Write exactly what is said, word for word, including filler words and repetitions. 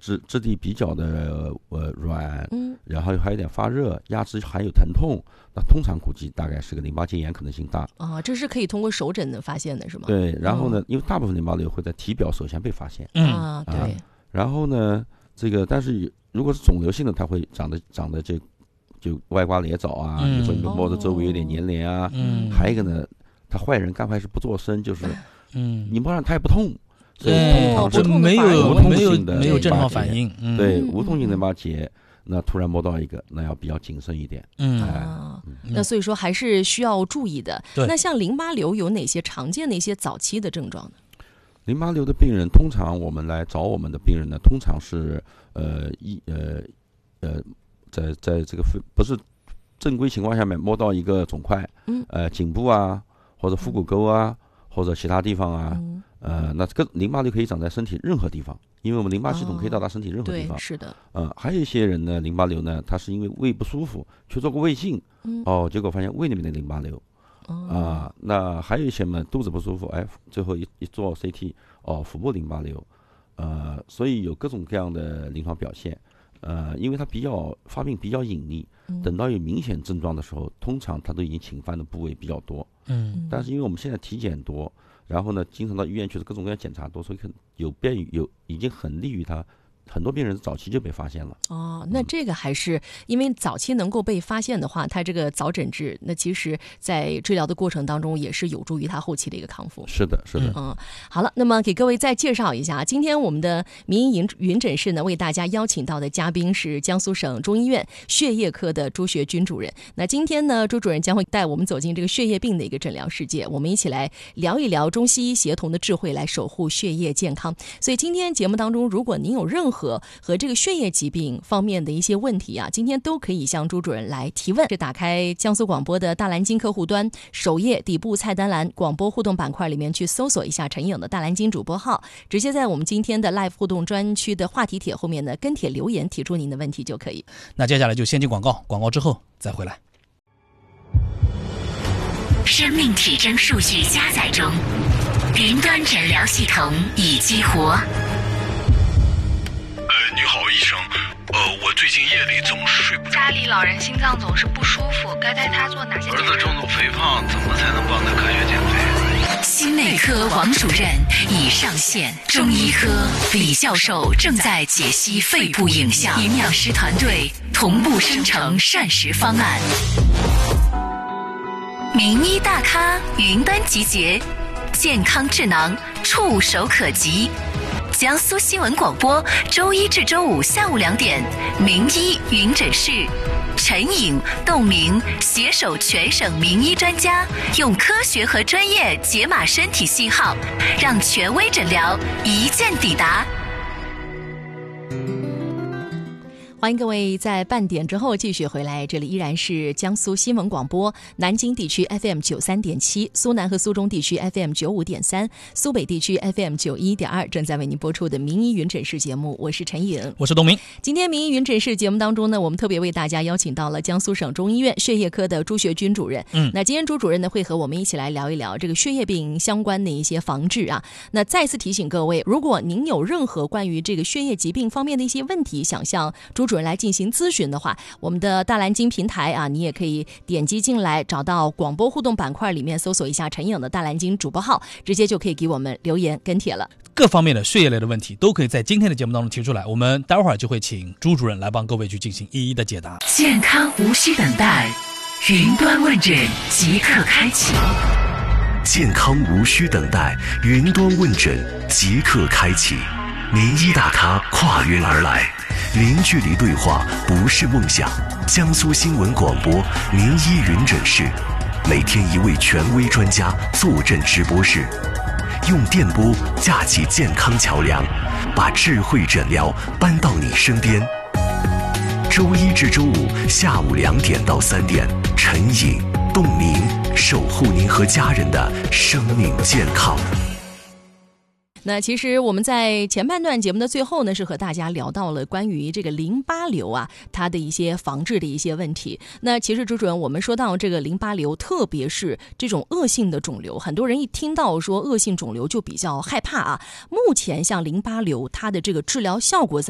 质质地比较的呃软，嗯，然后还有点发热，压肢还有疼痛，那通常估计大概是个淋巴结炎可能性大。 啊，这是可以通过手诊的发现的是吗？ 对，然后呢，嗯、因为大部分淋巴瘤会在体表首先被发现， 嗯啊，对、啊， 然后呢，这个但是如果是肿瘤性的，它会长得长得就就歪瓜裂枣啊，嗯、有时候你摸着周围有点黏连啊，嗯，还有一个呢，他坏人干坏事不做声，就是嗯，你摸上他也不痛。所以通常是没有无痛没有性的没有症状反应， 嗯、对无痛性淋巴结，那突然摸到一个，那要比较谨慎一点。 嗯，啊、嗯那所以说还是需要注意的。那像淋巴瘤有哪些常见的一些早期的症状呢？ 淋巴瘤的病人，通常我们来找我们的病人呢，通常是呃一呃呃在在这个不是正规情况下面摸到一个肿块，嗯，呃颈部啊或者腹股沟啊、嗯、或者其他地方啊。嗯呃，那这个淋巴瘤可以长在身体任何地方，因为我们淋巴系统可以到达身体任何地方。 哦、对，是的。 呃，还有一些人呢，淋巴瘤呢，他是因为胃不舒服，去做过胃镜，嗯、哦，结果发现胃里面的淋巴瘤。啊、哦呃，那还有一些呢，肚子不舒服，哎，最后一一做 C T， 哦，腹部淋巴瘤。呃，所以有各种各样的临床表现。呃，因为它比较发病比较隐匿，嗯、等到有明显症状的时候，通常它都已经侵犯的部位比较多。嗯，但是因为我们现在体检多。然后呢，经常到医院去的各种各样检查多，所以有便于有已经很利于他，很多病人早期就被发现了。 哦，那这个还是、嗯、因为早期能够被发现的话，他这个早诊治，那其实在治疗的过程当中也是有助于他后期的一个康复。 是的，是的。 嗯，好了，那么给各位再介绍一下，今天我们的民医云诊室呢，为大家邀请到的嘉宾是江苏省中医院血液科的朱学军主任。那今天呢，朱主任将会带我们走进这个血液病的一个诊疗世界，我们一起来聊一聊中西医协同的智慧，来守护血液健康。所以今天节目当中，如果您有任何和和这个血液疾病方面的一些问题啊，今天都可以向朱主任来提问。是打开江苏广播的大蓝鲸客户端首页底部菜单栏广播互动板块里面去搜索一下陈颖的大蓝鲸主播号，直接在我们今天的 live 互动专区的话题帖后面呢跟帖留言提出您的问题就可以。 那接下来就先进广告，广告之后再回来。 生命体征数据加载中，云端诊疗系统已激活。 呃，你好，医生。呃，我最近夜里总是睡不着。 家里老人心脏总是不舒服，该带他做哪些检查？ 儿子重度肥胖，怎么才能帮他科学减肥？ 心内科王主任已上线，中医科李教授正在解析肺部影像，营养师团队同步生成膳食方案。名医大咖云端集结，健康智囊触手可及。江苏新闻广播周一至周五下午两点，名医云诊室，陈颖、窦明携手全省名医专家，用科学和专业解码身体信号，让权威诊疗一键抵达。 欢迎各位在半点之后继续回来，这里依然是江苏新闻广播，南京地区 F M 九十三点七， 苏南和苏中地区 F M 九十五点三， 苏北地区 F M 九十一点二， 正在为您播出的名医云诊室节目，我是陈颖， 我是东明。 今天名医云诊室节目当中呢，我们特别为大家邀请到了江苏省中医院血液科的朱学军主任。嗯，那今天朱主任呢会和我们一起来聊一聊这个血液病相关的一些防治啊。那再次提醒各位，如果您有任何关于这个血液疾病方面的一些问题，想向朱主任来进行咨询的话，我们的大蓝鲸平台啊，你也可以点击进来，找到广播互动板块里面搜索一下陈颖的大蓝鲸主播号，直接就可以给我们留言跟帖了。 各方面的血液类的问题都可以在今天的节目当中提出来，我们待会儿就会请朱主任来帮各位去进行一一的解答。 健康无需等待，云端问诊即刻开启。 健康无需等待，云端问诊即刻开启。名医大咖跨云而来，零距离对话不是梦想。江苏新闻广播名医云诊室，每天一位权威专家坐镇直播室，用电波架起健康桥梁，把智慧诊疗搬到你身边。周一至周五下午两点到三点，陈颖、洞明守护您和家人的生命健康。 那其实我们在前半段节目的最后呢，是和大家聊到了关于这个淋巴瘤啊，它的一些防治的一些问题。那其实朱主任，我们说到这个淋巴瘤，特别是这种恶性的肿瘤，很多人一听到说恶性肿瘤就比较害怕啊。目前像淋巴瘤，它的这个治疗效果怎么